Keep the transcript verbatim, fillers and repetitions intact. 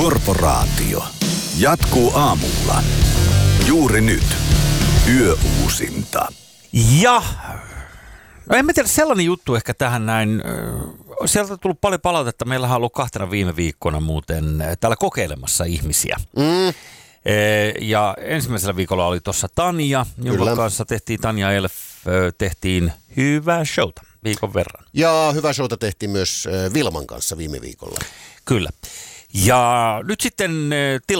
Korporaatio jatkuu aamulla. Juuri nyt. Yöuusinta. Ja, no en mä tiedä, sellainen juttu ehkä tähän näin. Sieltä on tullut paljon palautetta. Meillähän on ollut kahtena viime viikkona muuten täällä kokeilemassa ihmisiä. Mm. Ja ensimmäisellä viikolla oli tuossa Tanja, jonka Kyllä. kanssa tehtiin Tanja Elf, tehtiin hyvää showta viikon verran. Ja hyvää showta tehtiin myös Vilman kanssa viime viikolla. Kyllä. Ja nyt sitten tilanne